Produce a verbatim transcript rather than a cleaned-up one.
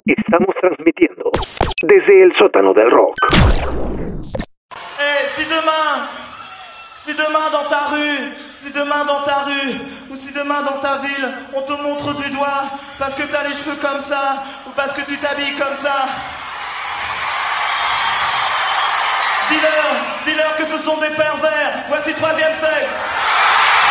Estamos transmitiendo desde el sótano del rock. Eh, si demain, si demain dans ta rue, si demain dans ta rue, ou si demain dans ta ville, on te montre du doigt parce que t'as les cheveux comme ça, ou parce que tu t'habilles comme ça, dis-leur, dis-leur que ce sont des pervers, voici Troisième Sexe.